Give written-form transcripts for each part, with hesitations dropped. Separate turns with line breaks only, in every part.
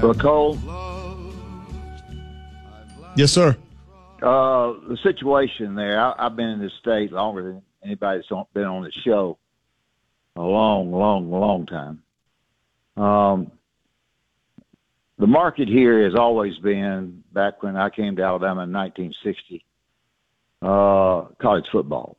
Well, Cole.
Yes, sir.
The situation there, I've been in this state longer than anybody that's been on the show. A long time. The market here has always been, back when I came to Alabama in 1960, college football.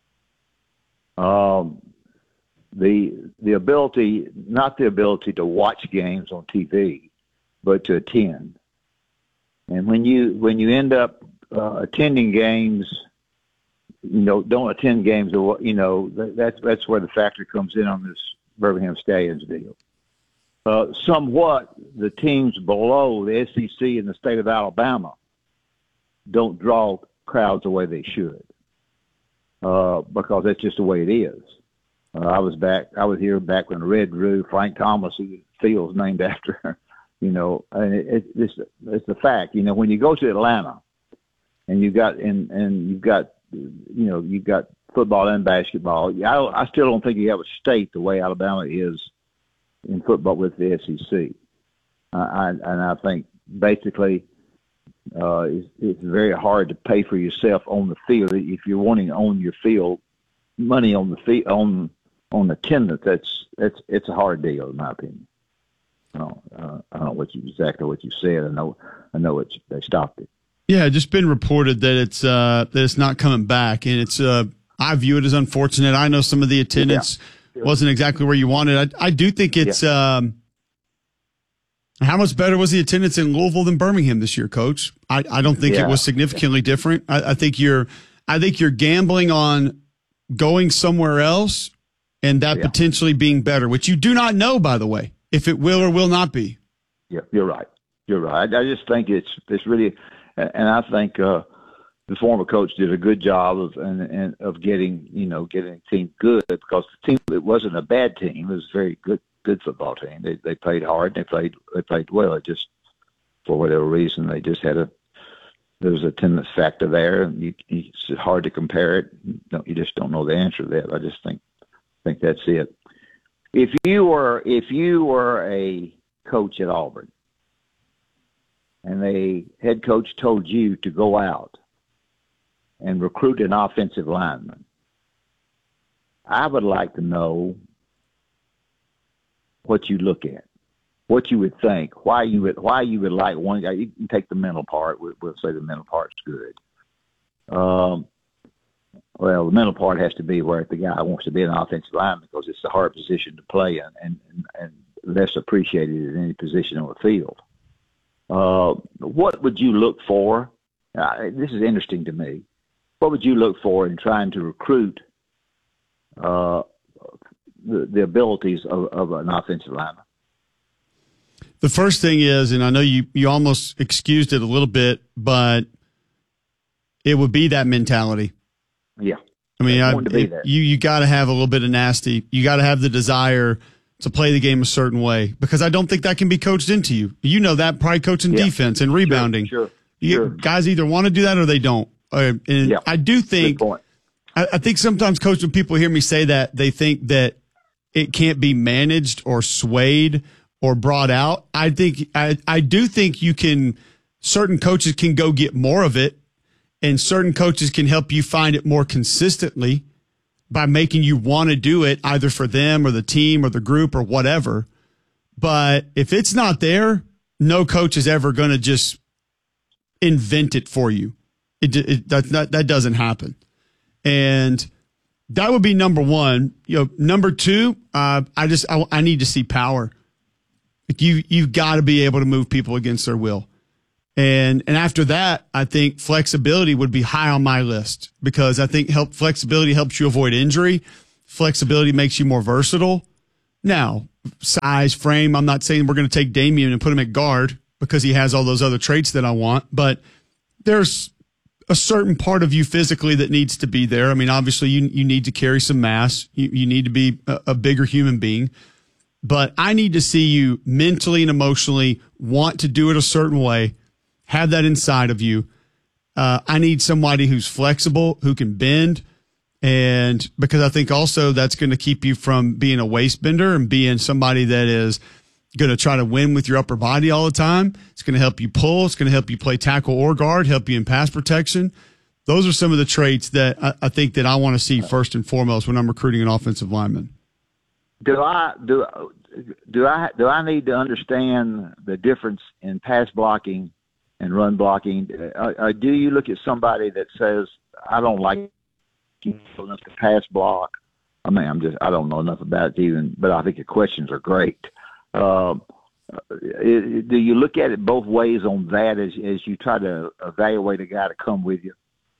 The ability, not the ability to watch games on TV, but to attend. And when you end up attending games, don't attend games, that's where the factor comes in on this Birmingham Stallions deal. Somewhat, the teams below the SEC in the state of Alabama don't draw crowds the way they should, because that's just the way it is. I was here back when Red Roo, Frank Thomas Field's named after, and it's the fact. When you go to Atlanta, and you've got football and basketball. I still don't think you have a state the way Alabama is in football with the SEC. I think basically it's very hard to pay for yourself on the field if you're wanting to own your field. Money on the field on attendance. It's a hard deal in my opinion. I don't know exactly what you said. I know they stopped it.
Yeah, just been reported that it's not coming back, and it's I view it as unfortunate. I know some of the attendance wasn't exactly where you wanted. I do think it's how much better was the attendance in Louisville than Birmingham this year, Coach? I don't think it was significantly different. I think you're gambling on going somewhere else and that potentially being better, which you do not know, by the way, if it will or will not be.
Yeah, you're right. I just think it's really. And I think the former coach did a good job of getting the team good, because the team, it wasn't a bad team. It was a very good football team. They played hard and they played well. It just, for whatever reason, they just had there was a attendance factor there, and it's hard to compare it. You just don't know the answer to that. I just think that's it. If you were a coach at Auburn, and the head coach told you to go out and recruit an offensive lineman, I would like to know what you look at, what you would think, why you would like one guy. You can take the mental part. We'll say the mental part's good. Well, the mental part has to be where the guy wants to be an offensive lineman, because it's a hard position to play and less appreciated in any position on the field. What would you look for? This is interesting to me. What would you look for in trying to recruit the abilities of an offensive lineman?
The first thing is, and I know you almost excused it a little bit, but it would be that mentality.
Yeah.
I mean, you got to have a little bit of nasty. You got to have the desire to play the game a certain way, because I don't think that can be coached into you. You know that, probably coaching defense and rebounding.
Sure.
Guys either want to do that or they don't. I do think, I think sometimes, Coach, when people hear me say that, they think that it can't be managed or swayed or brought out. I do think certain coaches can go get more of it, and certain coaches can help you find it more consistently by making you want to do it, either for them or the team or the group or whatever. But if it's not there, no coach is ever going to just invent it for you. That doesn't happen. And that would be number one. Number two, I need to see power. You've got to be able to move people against their will. And after that, I think flexibility would be high on my list, because I think flexibility helps you avoid injury. Flexibility makes you more versatile. Now, size, frame, I'm not saying we're going to take Damian and put him at guard because he has all those other traits that I want, but there's a certain part of you physically that needs to be there. I mean, obviously you need to carry some mass. You need to be a bigger human being, but I need to see you mentally and emotionally want to do it a certain way. Have that inside of you. I need somebody who's flexible, who can bend, and because I think also that's going to keep you from being a waist bender and being somebody that is going to try to win with your upper body all the time. It's going to help you pull. It's going to help you play tackle or guard, help you in pass protection. Those are some of the traits that I think that I want to see first and foremost when I'm recruiting an offensive lineman.
Do I need to understand the difference in pass blocking and run blocking? Do you look at somebody that says, I don't like enough to pass block? I mean, I don't know enough about it even, but I think the questions are great. Do you look at it both ways on that as you try to evaluate a guy to come with you?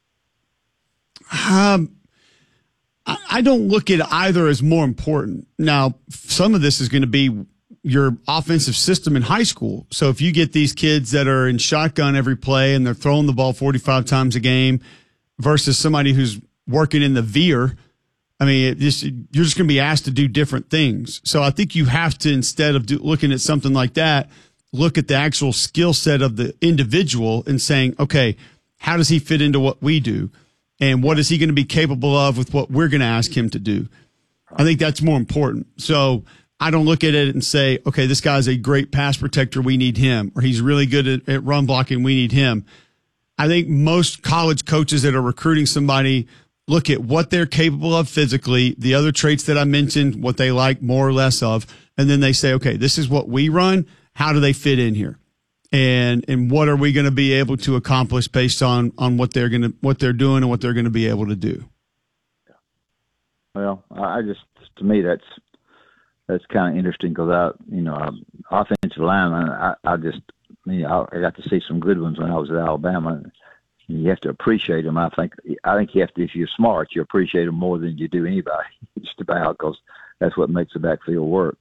I don't look at either as more important. Now, some of this is going to be your offensive system in high school. So if you get these kids that are in shotgun every play and they're throwing the ball 45 times a game versus somebody who's working in the veer, I mean, you're just going to be asked to do different things. So I think you have to, instead of looking at something like that, look at the actual skill set of the individual and saying, okay, how does he fit into what we do? And what is he going to be capable of with what we're going to ask him to do? I think that's more important. So I don't look at it and say, okay, this guy's a great pass protector, we need him, or he's really good at run blocking, we need him. I think most college coaches that are recruiting somebody look at what they're capable of physically, the other traits that I mentioned, what they like more or less of, and then they say, okay, this is what we run. How do they fit in here? And what are we going to be able to accomplish based on what they're doing and what they're going to be able to do?
Well, to me that's kind of interesting because offensive lineman, I got to see some good ones when I was at Alabama. You have to appreciate them. I think you have to, if you're smart, you appreciate them more than you do anybody, just about, because that's what makes the backfield work.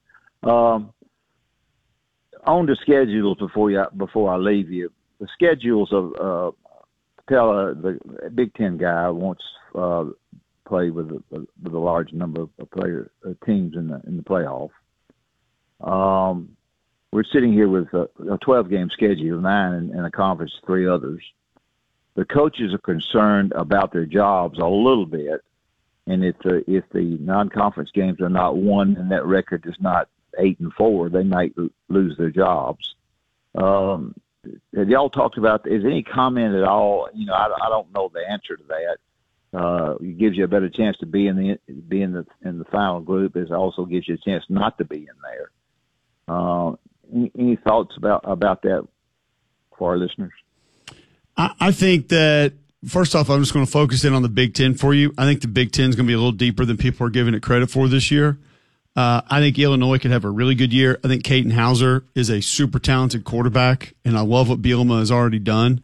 On the schedules before I leave you, the schedules of the Big Ten guy wants play with a large number of teams in the playoff. We're sitting here with a 12-game schedule, 9 in a conference, 3 others. The coaches are concerned about their jobs a little bit, and if the non-conference games are not won and that record is not 8-4, they might lose their jobs. Have y'all talked about? Is any comment at all? I don't know the answer to that. It gives you a better chance to be in the final group. It also gives you a chance not to be in there. Any thoughts about that for our listeners?
I think that, first off, I'm just going to focus in on the Big Ten for you. I think the Big Ten is going to be a little deeper than people are giving it credit for this year. I think Illinois could have a really good year. I think Katin Hauser is a super talented quarterback, and I love what Bielema has already done.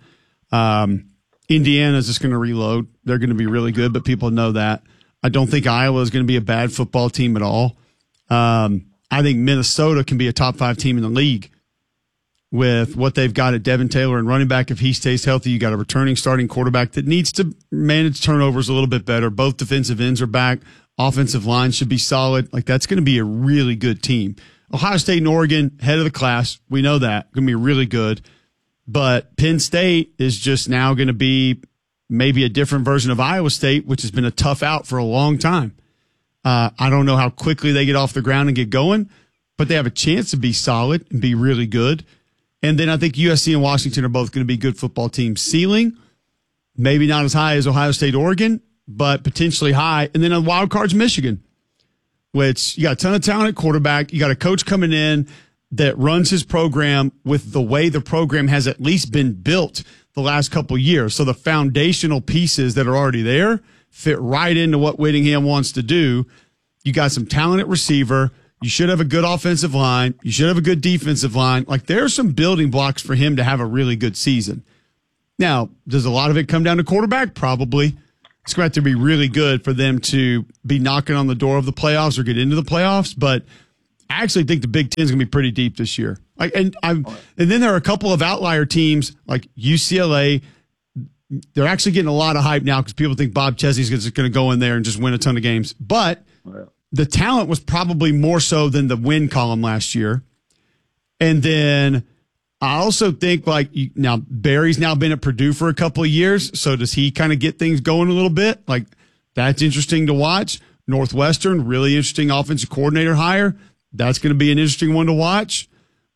Indiana is just going to reload. They're going to be really good, but people know that. I don't think Iowa is going to be a bad football team at all. I think Minnesota can be a top 5 team in the league with what they've got at Devin Taylor and running back. If he stays healthy, you got a returning starting quarterback that needs to manage turnovers a little bit better. Both defensive ends are back. Offensive line should be solid. Like, that's going to be a really good team. Ohio State and Oregon, head of the class. We know that. Going to be really good. But Penn State is just now going to be maybe a different version of Iowa State, which has been a tough out for a long time. I don't know how quickly they get off the ground and get going, but they have a chance to be solid and be really good. And then I think USC and Washington are both going to be good football teams. Ceiling, maybe not as high as Ohio State, Oregon, but potentially high. And then on wild cards, Michigan, which you got a ton of talent at quarterback. You got a coach coming in that runs his program with the way the program has at least been built the last couple of years. So the foundational pieces that are already there fit right into what Whittingham wants to do. You got some talent at receiver. You should have a good offensive line. You should have a good defensive line. Like, there are some building blocks for him to have a really good season. Now, does a lot of it come down to quarterback? Probably. It's going to have to be really good for them to be knocking on the door of the playoffs or get into the playoffs. But I actually think the Big Ten is going to be pretty deep this year. And then there are a couple of outlier teams like UCLA. They're actually getting a lot of hype now because people think Bob Chesney's going to go in there and just win a ton of games. But the talent was probably more so than the win column last year. And then I also think, now Barry's now been at Purdue for a couple of years. So does he kind of get things going a little bit? Like, that's interesting to watch. Northwestern, really interesting offensive coordinator hire. That's going to be an interesting one to watch.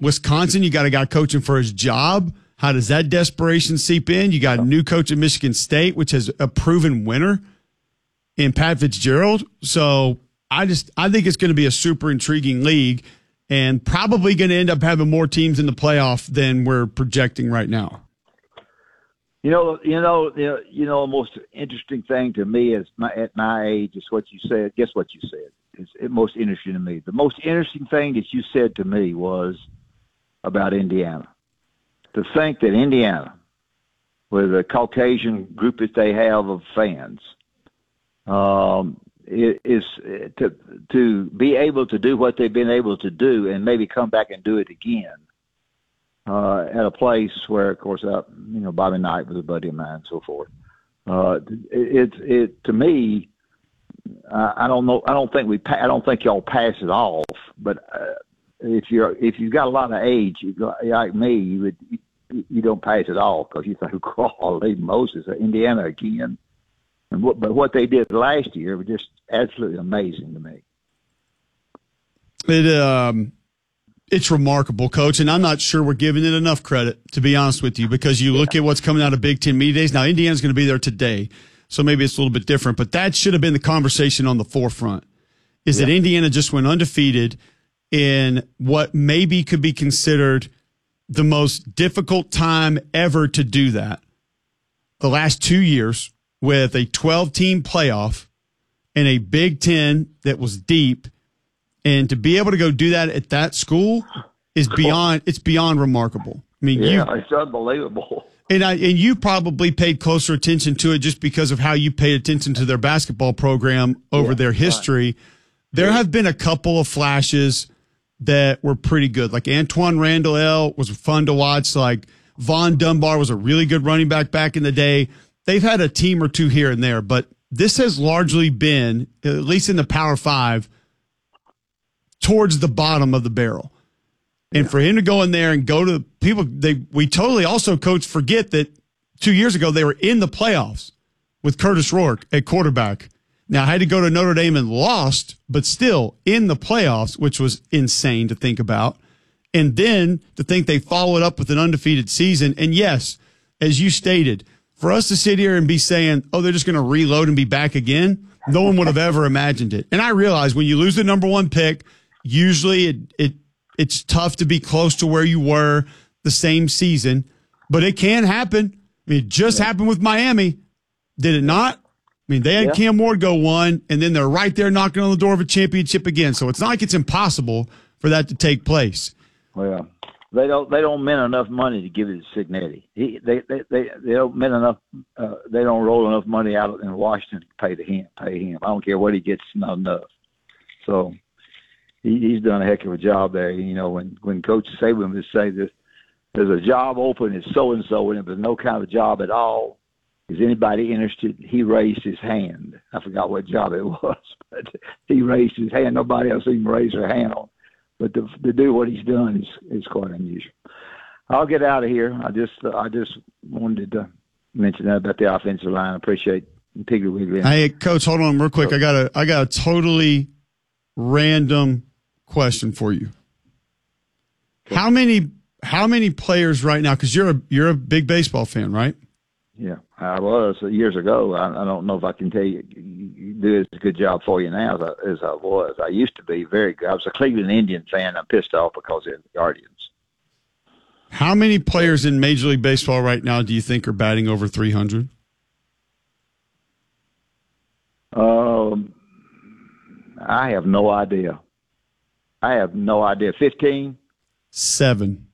Wisconsin, you got a guy coaching for his job. How does that desperation seep in? You got a new coach at Michigan State, which has a proven winner in Pat Fitzgerald. So I think it's going to be a super intriguing league and probably going to end up having more teams in the playoff than we're projecting right now.
The most interesting thing to me is at my age is what you said. Guess what you said? It's most interesting to me. The most interesting thing that you said to me was about Indiana. To think that Indiana, with a Caucasian group that they have of fans, is to be able to do what they've been able to do and maybe come back and do it again at a place where, of course, Bobby Knight was a buddy of mine and so forth. To me, I don't know. I don't think y'all pass it off. But if you've got a lot of age, like me, you don't pass it off because you think, "Holy Moses, Indiana again." But what they did last year was just absolutely amazing to me.
It's remarkable, Coach, and I'm not sure we're giving it enough credit, to be honest with you, because you look at what's coming out of Big Ten Media Days. Now, Indiana's going to be there today, so maybe it's a little bit different, but that should have been the conversation on the forefront, is that Indiana just went undefeated in what maybe could be considered the most difficult time ever to do that. The last 2 years with a 12-team playoff and a Big Ten that was deep, and to be able to go do that at that school is beyond remarkable. I mean,
it's unbelievable.
And you probably paid closer attention to it just because of how you paid attention to their basketball program over their history. Right. There have been a couple of flashes that were pretty good. Like Antoine Randall was fun to watch. Like Vaughn Dunbar was a really good running back in the day. They've had a team or two here and there, but this has largely been, at least in the Power Five, towards the bottom of the barrel. And for him to go in there and go to people, we totally also, Coach, forget that 2 years ago they were in the playoffs with Curtis Rourke at quarterback. Now, had to go to Notre Dame and lost, but still in the playoffs, which was insane to think about. And then to think they followed up with an undefeated season. And yes, as you stated, for us to sit here and be saying, oh, they're just going to reload and be back again, no one would have ever imagined it. And I realize when you lose the number one pick, usually it's tough to be close to where you were the same season, but it can happen. I mean, it just happened with Miami. Did it not? I mean, they had Cam Ward go one, and then they're right there knocking on the door of a championship again. So it's not like it's impossible for that to take place.
Well, they don't mint enough money to give it to Cignetti. They don't mint enough. They don't roll enough money out in Washington to pay him. I don't care what he gets, not enough. So he's done a heck of a job there. You know, when Coach Saban would say this, there's a job open, it's so and so, and there's no kind of job at all. Is anybody interested? He raised his hand. I forgot what job it was, but he raised his hand. Nobody else even raised their hand on. But to do what he's done is quite unusual. I'll get out of here. I just wanted to mention that about the offensive line. I appreciate Piggly Wiggly.
Hey, Coach, hold on real quick. I got a totally random question for you. Okay. How many players right now? Because you're a big baseball fan, right?
Yeah, I was years ago. I don't know if I can tell you do as good job for you now as I was. I used to be very good. I was a Cleveland Indian fan. I'm pissed off because of the Guardians.
How many players in Major League Baseball right now do you think are batting over 300?
I have no idea. 15?
7.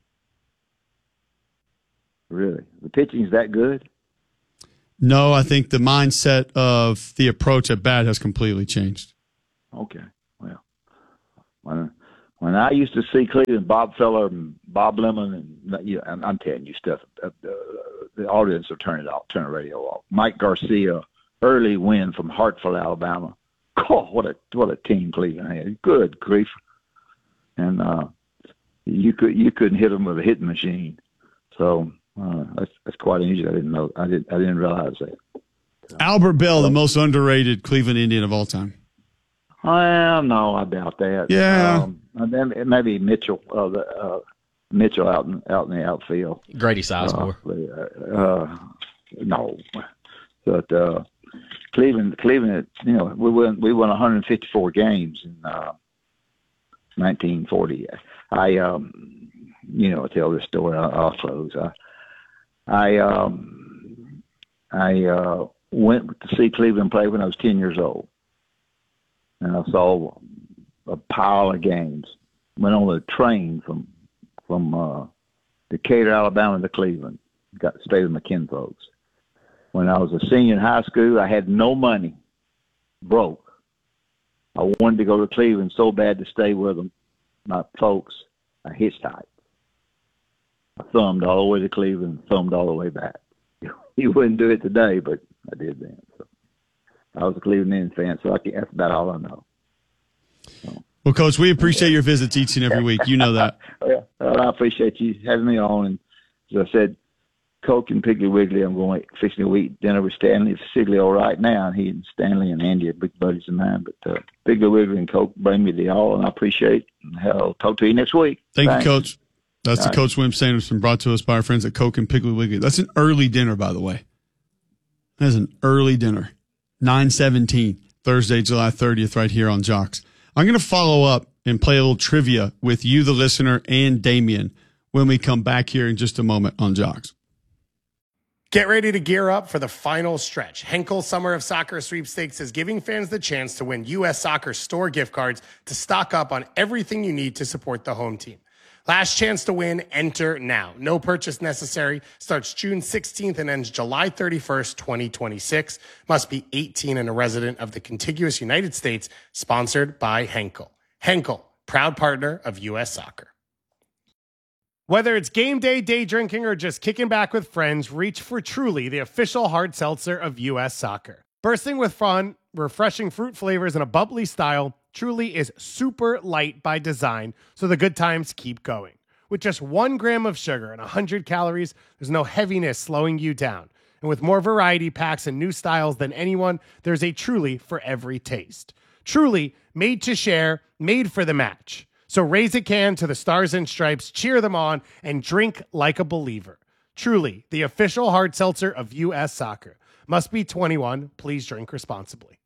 Really? The pitching's that good?
No, I think the mindset of the approach at bat has completely changed.
Okay. Well, when I used to see Cleveland, Bob Feller and Bob Lemon, and I'm telling you stuff, the audience will turn the radio off. Mike Garcia, early win from Hartford, Alabama. Oh, what a team Cleveland had. Good grief. And you couldn't hit them with a hitting machine. So that's quite unusual. I didn't know. I didn't realize that.
Albert Bell, the most underrated Cleveland Indian of all time.
Well, no, I doubt that.
Yeah.
Maybe Mitchell. Mitchell out in the outfield.
Grady Sizemore.
No, but Cleveland. You know, we won 154 games in 1940. I tell this story. I'll close. I went to see Cleveland play when I was 10 years old, and I saw a pile of games. Went on a train from Decatur, Alabama to Cleveland. Got to stay with my kinfolks. When I was a senior in high school, I had no money, broke. I wanted to go to Cleveland so bad to stay with them, my folks. I hitchhiked. I thumbed all the way to Cleveland, thumbed all the way back. You wouldn't do it today, but I did then. So I was a Cleveland Indians fan, so that's about all I know. So.
Well, Coach, we appreciate your visits each and every week. You know that.
Well, I appreciate you having me on. And as I said, Coke and Piggly Wiggly, I'm going fixing to eat dinner with Stanley Siglio right now. And he and Stanley and Andy are big buddies of mine. But Piggly Wiggly and Coke bring me the all, and I appreciate it. I'll talk to you next week.
Thank you, Coach. That's the Coach William Sanderson, brought to us by our friends at Coke and Piggly Wiggly. That's an early dinner, by the way. That's an early dinner. 9:17, Thursday, July 30th, right here on Jocks. I'm going to follow up and play a little trivia with you, the listener, and Damien when we come back here in just a moment on Jocks.
Get ready to gear up for the final stretch. Henkel Summer of Soccer Sweepstakes is giving fans the chance to win U.S. Soccer store gift cards to stock up on everything you need to support the home team. Last chance to win, enter now. No purchase necessary. Starts June 16th and ends July 31st, 2026. Must be 18 and a resident of the contiguous United States. Sponsored by Henkel. Henkel, proud partner of U.S. Soccer. Whether it's game day, day drinking, or just kicking back with friends, reach for Truly, the official hard seltzer of U.S. Soccer. Bursting with fun, refreshing fruit flavors, and a bubbly style, Truly is super light by design, so the good times keep going. With just 1 gram of sugar and 100 calories, there's no heaviness slowing you down. And with more variety packs and new styles than anyone, there's a Truly for every taste. Truly, made to share, made for the match. So raise a can to the Stars and Stripes, cheer them on, and drink like a believer. Truly, the official hard seltzer of U.S. Soccer. Must be 21. Please drink responsibly.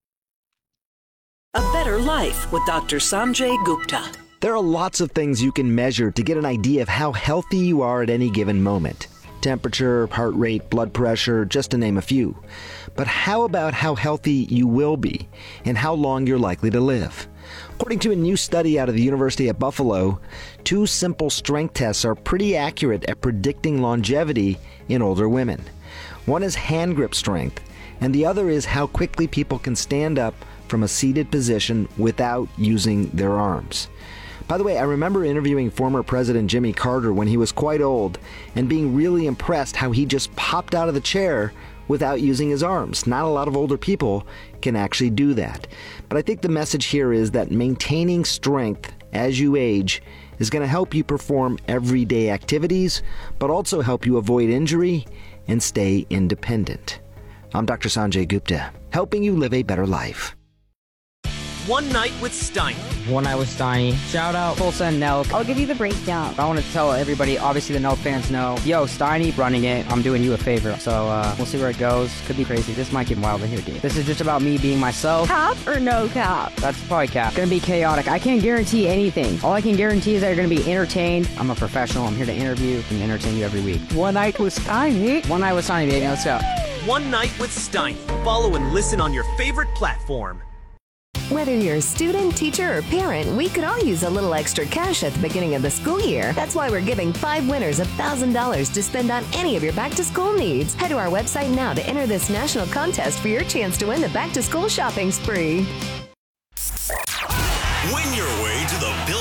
A Better Life with Dr. Sanjay Gupta.
There are lots of things you can measure to get an idea of how healthy you are at any given moment. Temperature, heart rate, blood pressure, just to name a few. But how about how healthy you will be and how long you're likely to live? According to a new study out of the University of Buffalo, 2 simple strength tests are pretty accurate at predicting longevity in older women. One is hand grip strength, and the other is how quickly people can stand up from a seated position without using their arms. By the way, I remember interviewing former President Jimmy Carter when he was quite old and being really impressed how he just popped out of the chair without using his arms. Not a lot of older people can actually do that. But I think the message here is that maintaining strength as you age is going to help you perform everyday activities, but also help you avoid injury and stay independent. I'm Dr. Sanjay Gupta, helping you live a better life.
One Night with Steiny.
One Night with Steiny. Shout out Full Send Nelk.
I'll give you the breakdown.
I want to tell everybody, obviously the Nelk fans know, yo, Steiny running it. I'm doing you a favor. So we'll see where it goes. Could be crazy. This might get wild in here, dude. This is just about me being myself.
Cap or no cap?
That's probably cap. Gonna be chaotic. I can't guarantee anything. All I can guarantee is that you're gonna be entertained. I'm a professional. I'm here to interview and entertain you every week.
One Night with Steiny.
One Night with Steiny, baby. Let's go.
One Night with Steiny. Follow and listen on your favorite platform.
Whether you're a student, teacher, or parent, we could all use a little extra cash at the beginning of the school year. That's why we're giving 5 winners $1,000 to spend on any of your back-to-school needs. Head to our website now to enter this national contest for your chance to win the back-to-school shopping spree.
Win your way to the Bill